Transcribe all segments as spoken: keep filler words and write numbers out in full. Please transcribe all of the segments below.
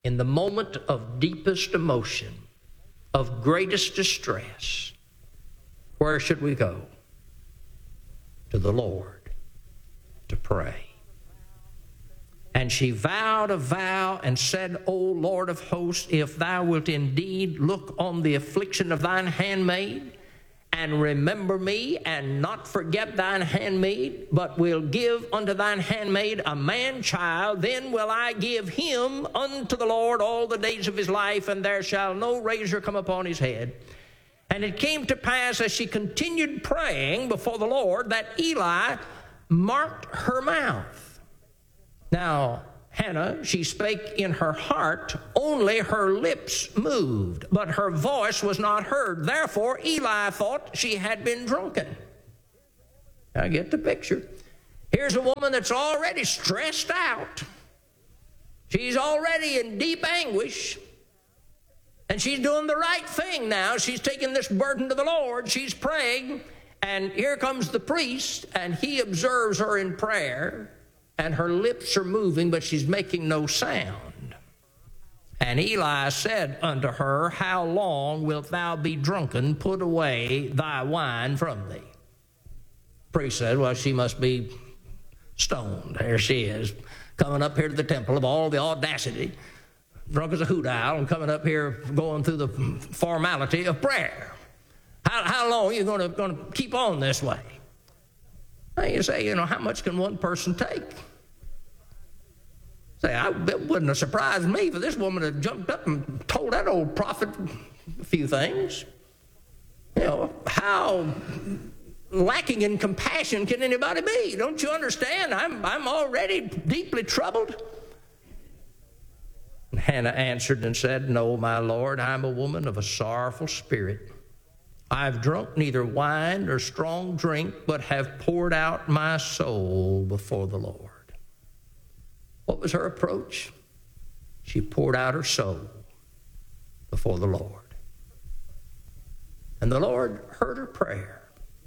in the moment of deepest emotion, of greatest distress, where should we go? To the Lord to pray. And she vowed a vow and said, O Lord of hosts, if thou wilt indeed look on the affliction of thine handmaid, and remember me, and not forget thine handmaid, but will give unto thine handmaid a man-child, then will I give him unto the Lord all the days of his life, and there shall no razor come upon his head. And it came to pass, as she continued praying before the Lord, that Eli marked her mouth. Now, Hannah, she spake in her heart, only her lips moved, but her voice was not heard. Therefore Eli thought she had been drunken. Now get the picture. Here's a woman that's already stressed out. She's already in deep anguish. And she's doing the right thing now. She's taking this burden to the Lord. She's praying. And here comes the priest, and he observes her in prayer. And her lips are moving, but she's making no sound. And Eli said unto her, How long wilt thou be drunken? Put away thy wine from thee. The priest said, Well, she must be stoned. There she is, coming up here to the temple of all the audacity, drunk as a hoot owl, and coming up here going through the formality of prayer. How, how long are you going to, going to keep on this way? Now you say, you know, how much can one person take? Say, I, it wouldn't have surprised me for this woman to have jumped up and told that old prophet a few things. You know, how lacking in compassion can anybody be? Don't you understand? I'm, I'm already deeply troubled. And Hannah answered and said, No, my Lord, I'm a woman of a sorrowful spirit. I've drunk neither wine nor strong drink, but have poured out my soul before the Lord. What was her approach? She poured out her soul before the Lord. And the Lord heard her prayer.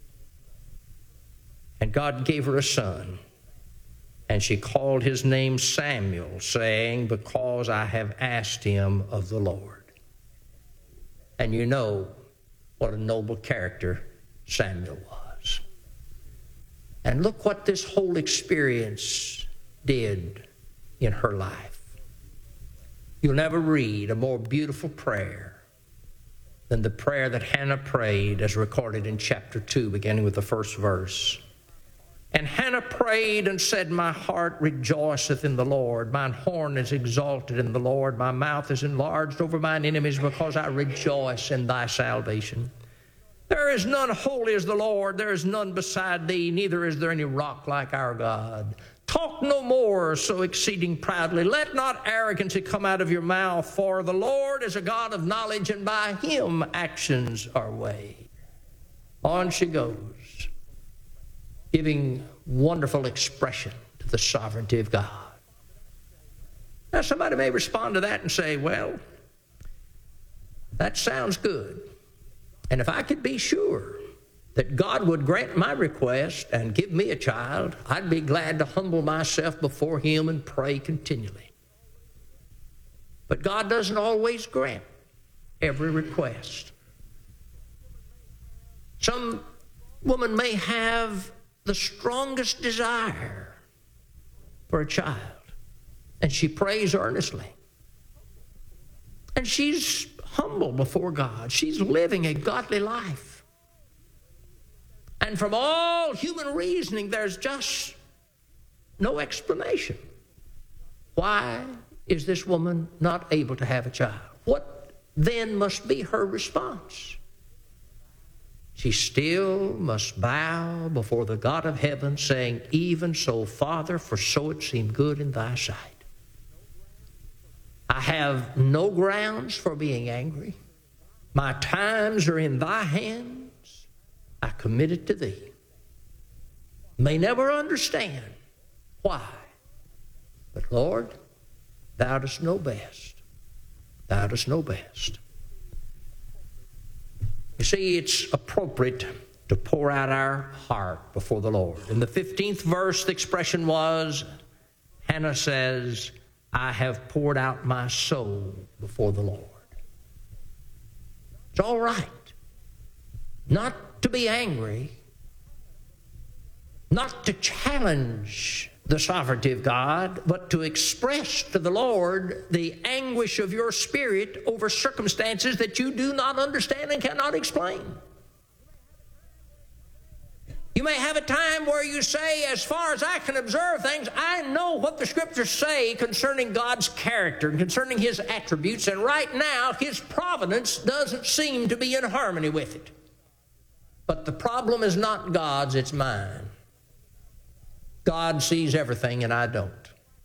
And God gave her a son. And she called his name Samuel, saying, Because I have asked him of the Lord. And you know what a noble character Samuel was. And look what this whole experience did in her life. You'll never read a more beautiful prayer than the prayer that Hannah prayed as recorded in chapter two, beginning with the first verse. And Hannah prayed and said, My heart rejoiceth in the Lord. Mine horn is exalted in the Lord. My mouth is enlarged over mine enemies, because I rejoice in thy salvation. There is none holy as the Lord. There is none beside thee. Neither is there any rock like our God. Talk no more so exceeding proudly. Let not arrogancy come out of your mouth. For the Lord is a God of knowledge, and by him actions are weighed. On she goes, giving wonderful expression to the sovereignty of God. Now, somebody may respond to that and say, Well, that sounds good. And if I could be sure that God would grant my request and give me a child, I'd be glad to humble myself before him and pray continually. But God doesn't always grant every request. Some woman may have the strongest desire for a child, and she prays earnestly. And she's humble before God. She's living a godly life. And from all human reasoning, there's just no explanation. Why is this woman not able to have a child? What then must be her response? She still must bow before the God of heaven, saying, Even so, Father, for so it seemed good in thy sight. I have no grounds for being angry. My times are in thy hands. I commit it to thee. May never understand why. But Lord, thou dost know best. Thou dost know best. You see, it's appropriate to pour out our heart before the Lord. In the fifteenth verse, the expression was, Hannah says, I have poured out my soul before the Lord. It's all right not to be angry, not to challenge the sovereignty of God, but to express to the Lord the anguish of your spirit over circumstances that you do not understand and cannot explain. You may have a time where you say, as far as I can observe things, I know what the Scriptures say concerning God's character and concerning His attributes, and right now His providence doesn't seem to be in harmony with it. But the problem is not God's, it's mine. God sees everything and I don't.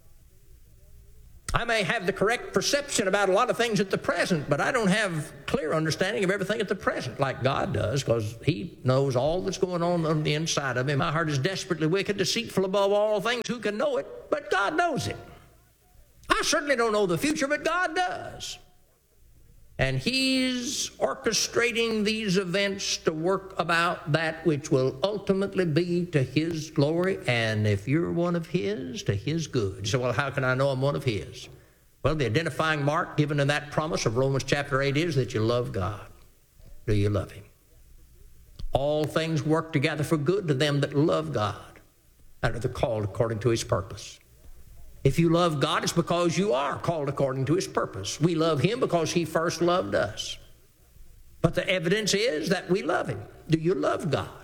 I may have the correct perception about a lot of things at the present, but I don't have clear understanding of everything at the present like God does, because He knows all that's going on on the inside of me. My heart is desperately wicked, deceitful above all things. Who can know it? But God knows it. I certainly don't know the future, but God does. And He's orchestrating these events to work about that which will ultimately be to His glory, and if you're one of His, to His good. So, well, how can I know I'm one of His? Well, the identifying mark given in that promise of Romans chapter eight is that you love God. Do you love Him? All things work together for good to them that love God and are the called according to His purpose. If you love God, it's because you are called according to His purpose. We love Him because He first loved us. But the evidence is that we love Him. Do you love God?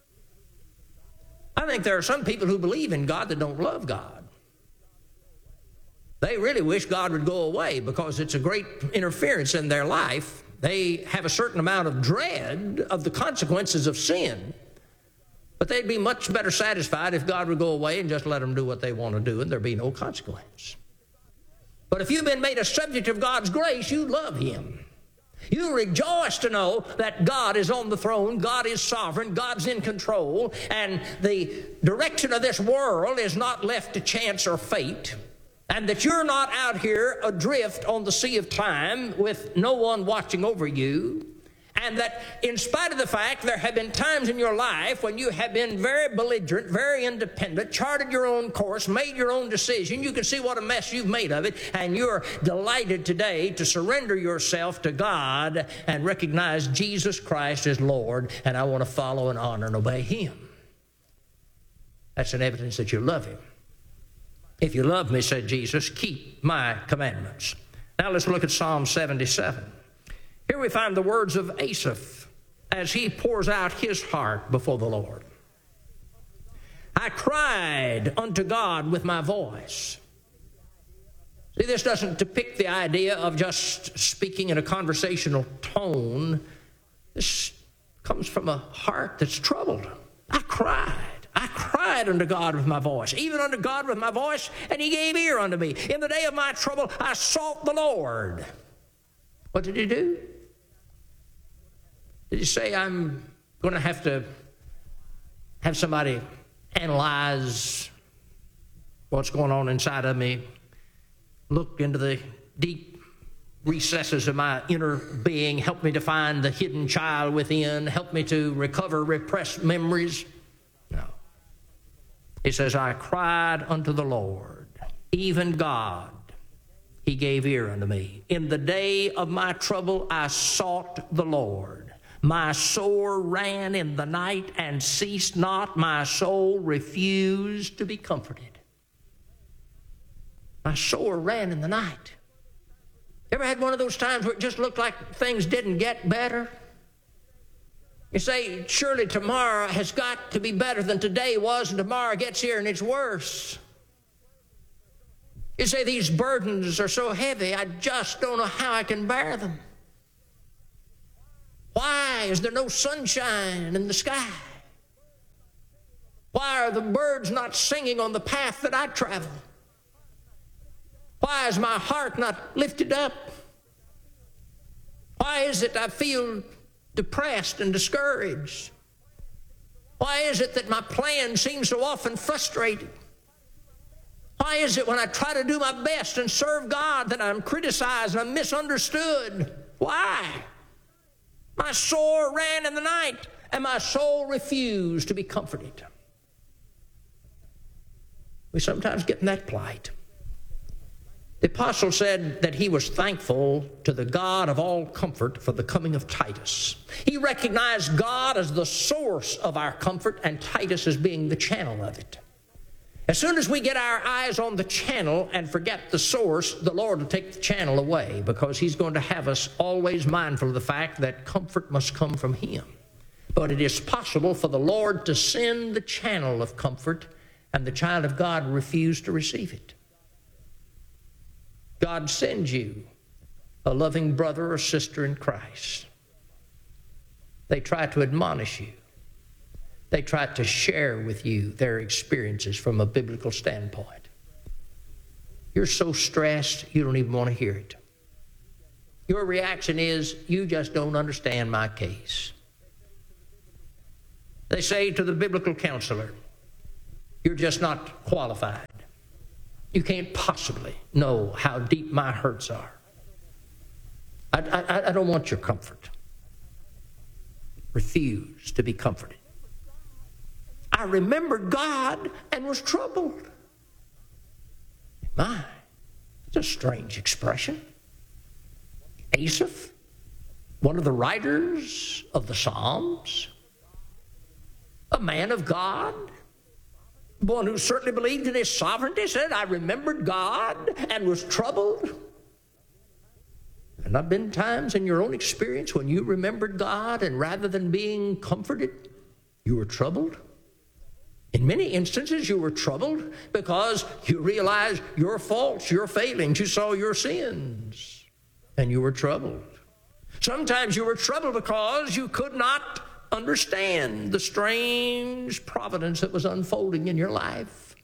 I think there are some people who believe in God that don't love God. They really wish God would go away because it's a great interference in their life. They have a certain amount of dread of the consequences of sin. But they'd be much better satisfied if God would go away and just let them do what they want to do and there'd be no consequence. But if you've been made a subject of God's grace, you love Him. You rejoice to know that God is on the throne, God is sovereign, God's in control, and the direction of this world is not left to chance or fate, and that you're not out here adrift on the sea of time with no one watching over you. And that in spite of the fact there have been times in your life when you have been very belligerent, very independent, charted your own course, made your own decision, you can see what a mess you've made of it, and you're delighted today to surrender yourself to God and recognize Jesus Christ as Lord, and I want to follow and honor and obey Him. That's an evidence that you love Him. If you love me, said Jesus, keep my commandments. Now let's look at Psalm seventy-seven. Here we find the words of Asaph as he pours out his heart before the Lord. I cried unto God with my voice. See, this doesn't depict the idea of just speaking in a conversational tone. This comes from a heart that's troubled. I cried. I cried unto God with my voice, even unto God with my voice, and He gave ear unto me. In the day of my trouble, I sought the Lord. What did He do? Did He say, I'm going to have to have somebody analyze what's going on inside of me, look into the deep recesses of my inner being, help me to find the hidden child within, help me to recover repressed memories? No. He says, I cried unto the Lord, even God. He gave ear unto me. In the day of my trouble, I sought the Lord. My soul ran in the night and ceased not. My soul refused to be comforted. My soul ran in the night. You ever had one of those times where it just looked like things didn't get better? You say, surely tomorrow has got to be better than today was, and tomorrow gets here and it's worse. You say, these burdens are so heavy, I just don't know how I can bear them. Why is there no sunshine in the sky? Why are the birds not singing on the path that I travel? Why is my heart not lifted up? Why is it I feel depressed and discouraged? Why is it that my plan seems so often frustrated? Why is it when I try to do my best and serve God that I'm criticized and I'm misunderstood? Why? My soul ran in the night, and my soul refused to be comforted. We sometimes get in that plight. The apostle said that he was thankful to the God of all comfort for the coming of Titus. He recognized God as the source of our comfort and Titus as being the channel of it. As soon as we get our eyes on the channel and forget the source, the Lord will take the channel away, because he's going to have us always mindful of the fact that comfort must come from him. But it is possible for the Lord to send the channel of comfort and the child of God refuse to receive it. God sends you a loving brother or sister in Christ. They try to admonish you. They try to share with you their experiences from a biblical standpoint. You're so stressed, you don't even want to hear it. Your reaction is, you just don't understand my case. They say to the biblical counselor, you're just not qualified. You can't possibly know how deep my hurts are. I, I, I don't want your comfort. Refuse to be comforted. I remembered God and was troubled. My, it's a strange expression. Asaph, one of the writers of the Psalms, a man of God, one who certainly believed in his sovereignty, said, I remembered God and was troubled. And there have been times in your own experience when you remembered God, and rather than being comforted, you were troubled. In many instances, you were troubled because you realized your faults, your failings. You saw your sins, and you were troubled. Sometimes you were troubled because you could not understand the strange providence that was unfolding in your life.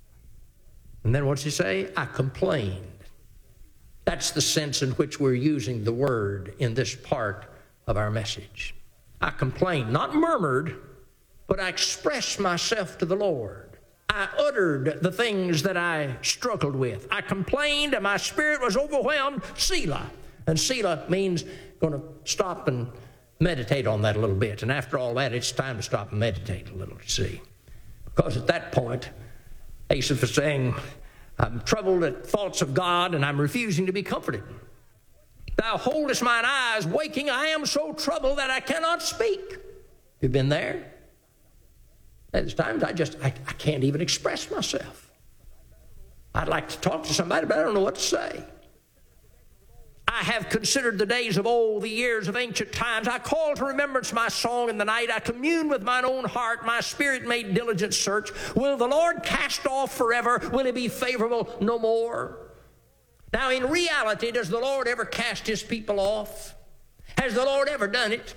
And then what's he say? I complained. That's the sense in which we're using the word in this part of our message. I complained, not murmured, but I expressed myself to the Lord. I uttered the things that I struggled with. I complained and my spirit was overwhelmed. Selah. And Selah means going to stop and meditate on that a little bit. And after all that, it's time to stop and meditate a little, you see. Because at that point, Asaph is saying, I'm troubled at thoughts of God, and I'm refusing to be comforted. Thou holdest mine eyes waking. I am so troubled that I cannot speak. You've been there? There's times I just, I, I can't even express myself. I'd like to talk to somebody, but I don't know what to say. I have considered the days of old, the years of ancient times. I call to remembrance my song in the night. I commune with mine own heart. My spirit made diligent search. Will the Lord cast off forever? Will he be favorable no more? Now, in reality, does the Lord ever cast his people off? Has the Lord ever done it?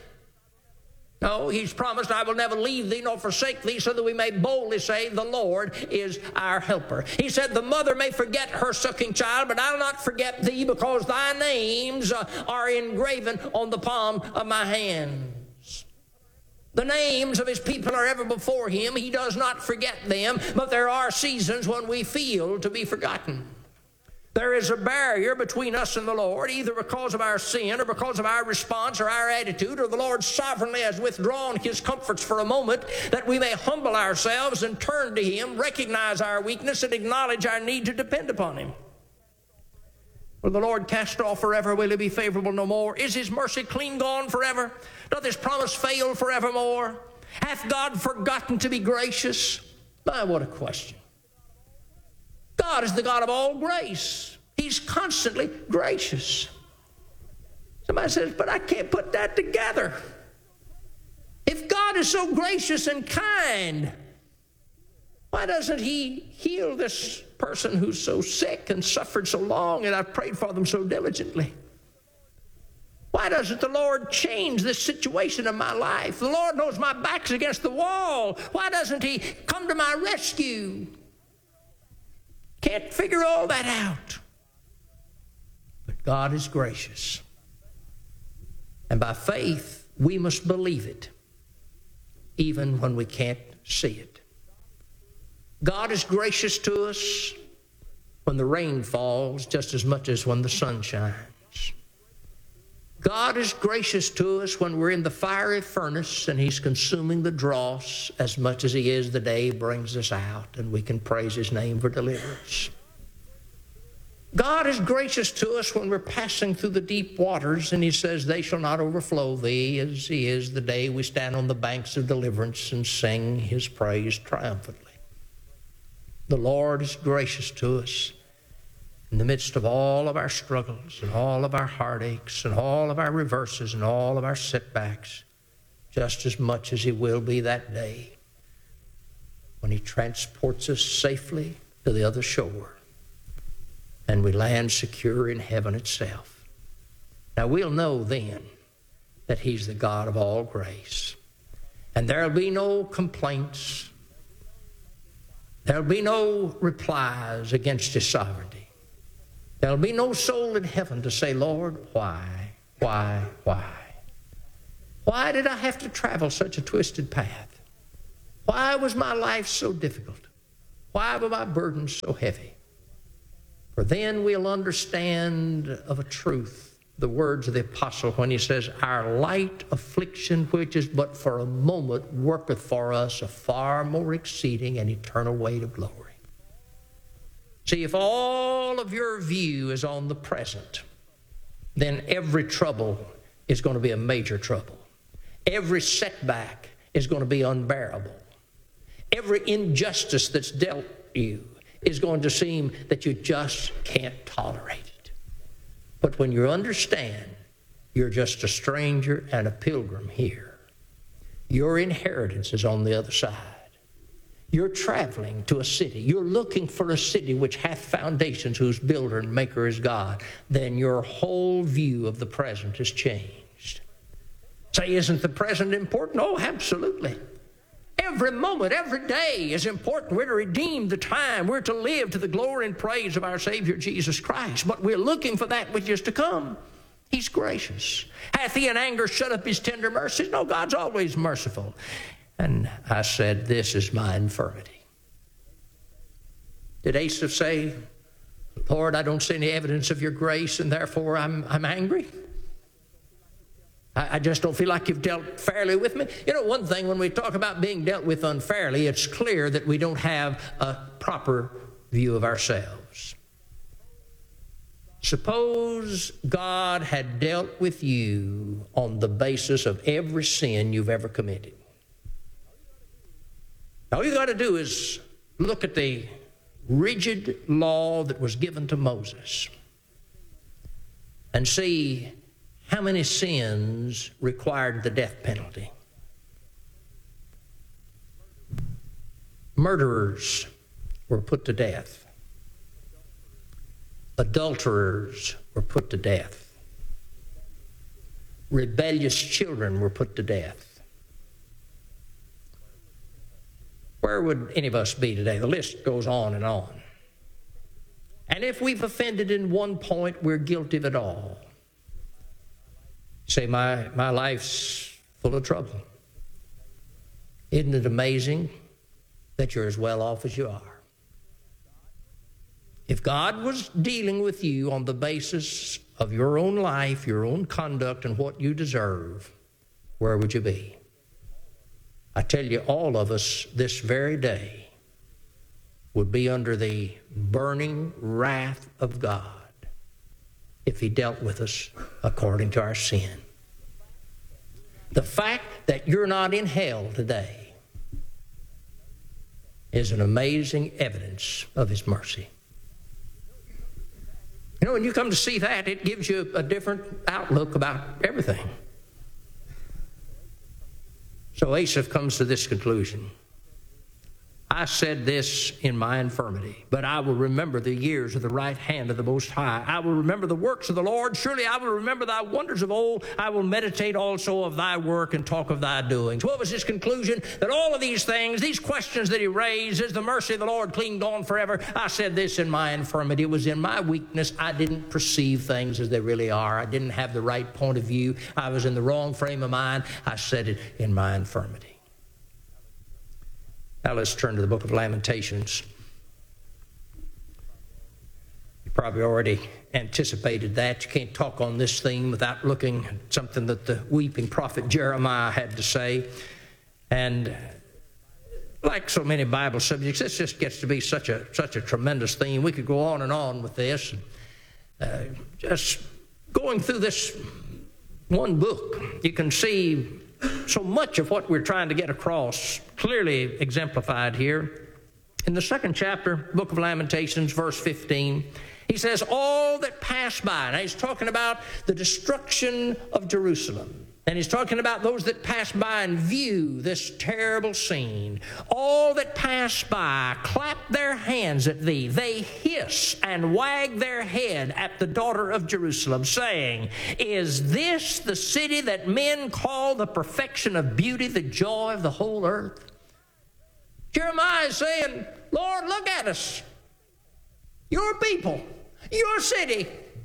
No, he's promised, I will never leave thee nor forsake thee, so that we may boldly say, the Lord is our helper. He said, the mother may forget her sucking child, but I'll not forget thee, because thy names uh, are engraven on the palm of my hands. The names of his people are ever before him. He does not forget them, but there are seasons when we feel to be forgotten. There is a barrier between us and the Lord, either because of our sin or because of our response or our attitude, or the Lord sovereignly has withdrawn his comforts for a moment that we may humble ourselves and turn to him, recognize our weakness, and acknowledge our need to depend upon him. Will the Lord cast off forever? Will he be favorable no more? Is his mercy clean gone forever? Doth his promise fail forevermore? Hath God forgotten to be gracious? My, what a question. God is the God of all grace. He's constantly gracious. Somebody says, but I can't put that together. If God is so gracious and kind, why doesn't he heal this person who's so sick and suffered so long, and I've prayed for them so diligently? Why doesn't the Lord change this situation in my life? The Lord knows my back's against the wall. Why doesn't he come to my rescue? Can't figure all that out. But God is gracious. And by faith, we must believe it, even when we can't see it. God is gracious to us when the rain falls just as much as when the sun shines. God is gracious to us when we're in the fiery furnace and he's consuming the dross as much as he is the day he brings us out and we can praise his name for deliverance. God is gracious to us when we're passing through the deep waters, and he says, they shall not overflow thee, as he is the day we stand on the banks of deliverance and sing his praise triumphantly. The Lord is gracious to us in the midst of all of our struggles and all of our heartaches and all of our reverses and all of our setbacks, just as much as he will be that day when he transports us safely to the other shore and we land secure in heaven itself. Now we'll know then that he's the God of all grace. And there'll be no complaints. There'll be no replies against his sovereignty. There'll be no soul in heaven to say, Lord, why, why, why? Why did I have to travel such a twisted path? Why was my life so difficult? Why were my burdens so heavy? For then we'll understand of a truth the words of the apostle when he says, our light affliction, which is but for a moment, worketh for us a far more exceeding and eternal weight of glory. See, if all of your view is on the present, then every trouble is going to be a major trouble. Every setback is going to be unbearable. Every injustice that's dealt you is going to seem that you just can't tolerate it. But when you understand you're just a stranger and a pilgrim here, your inheritance is on the other side. You're traveling to a city. You're looking for a city which hath foundations, whose builder and maker is God. Then your whole view of the present has changed. Say, isn't the present important? Oh, absolutely. Every moment, every day is important. We're to redeem the time. We're to live to the glory and praise of our Savior Jesus Christ. But we're looking for that which is to come. He's gracious. Hath he in anger shut up his tender mercies? No, God's always merciful. And I said, this is my infirmity. Did Asaph say, Lord, I don't see any evidence of your grace, and therefore I'm, I'm angry? I, I just don't feel like you've dealt fairly with me. You know, one thing, when we talk about being dealt with unfairly, it's clear that we don't have a proper view of ourselves. Suppose God had dealt with you on the basis of every sin you've ever committed. All you got to do is look at the rigid law that was given to Moses and see how many sins required the death penalty. Murderers were put to death. Adulterers were put to death. Rebellious children were put to death. Where would any of us be today? The list goes on and on. And if we've offended in one point, we're guilty of it all. Say, my, my life's full of trouble. Isn't it amazing that you're as well off as you are? If God was dealing with you on the basis of your own life, your own conduct, and what you deserve, where would you be? I tell you, all of us this very day would be under the burning wrath of God if he dealt with us according to our sin. The fact that you're not in hell today is an amazing evidence of his mercy. You know, when you come to see that, it gives you a different outlook about everything. So Asaph comes to this conclusion. I said this in my infirmity, but I will remember the years of the right hand of the Most High. I will remember the works of the Lord. Surely I will remember thy wonders of old. I will meditate also of thy work and talk of thy doings. What was his conclusion? That all of these things, these questions that he raised, is the mercy of the Lord clean gone forever? I said this in my infirmity. It was in my weakness. I didn't perceive things as they really are. I didn't have the right point of view. I was in the wrong frame of mind. I said it in my infirmity. Now let's turn to the book of Lamentations. You probably already anticipated that. You can't talk on this theme without looking at something that the weeping prophet Jeremiah had to say. And like so many Bible subjects, this just gets to be such a such a tremendous theme. We could go on and on with this. Uh, just going through this one book, you can see so much of what we're trying to get across clearly exemplified here. In the second chapter, Book of Lamentations, verse fifteen, he says, all that pass by. Now he's talking about the destruction of Jerusalem. And he's talking about those that pass by and view this terrible scene. All that pass by clap their hands at thee. They hiss and wag their head at the daughter of Jerusalem, saying, is this the city that men call the perfection of beauty, the joy of the whole earth? Jeremiah is saying, Lord, look at us. Your people, your city,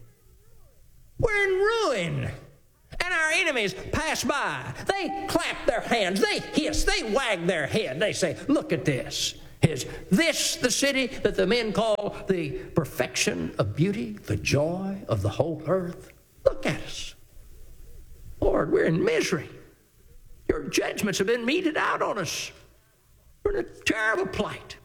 we're in ruin. And our enemies pass by. They clap their hands. They hiss. They wag their head. They say, look at this. Is this the city that the men call the perfection of beauty, the joy of the whole earth? Look at us. Lord, we're in misery. Your judgments have been meted out on us. We're in a terrible plight.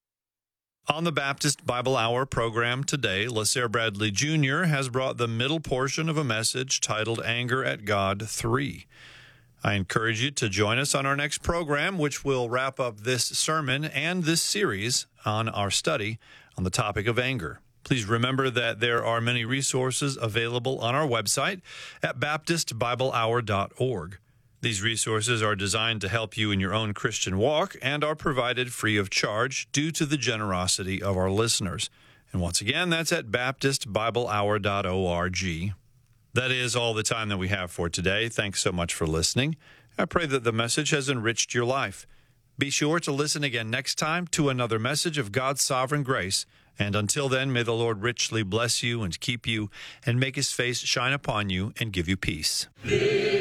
On the Baptist Bible Hour program today, LaSare Bradley Junior has brought the middle portion of a message titled Anger at God three. I encourage you to join us on our next program, which will wrap up this sermon and this series on our study on the topic of anger. Please remember that there are many resources available on our website at baptist bible hour dot org. These resources are designed to help you in your own Christian walk and are provided free of charge due to the generosity of our listeners. And once again, that's at baptist bible hour dot org. That is all the time that we have for today. Thanks so much for listening. I pray that the message has enriched your life. Be sure to listen again next time to another message of God's sovereign grace. And until then, may the Lord richly bless you and keep you and make his face shine upon you and give you peace.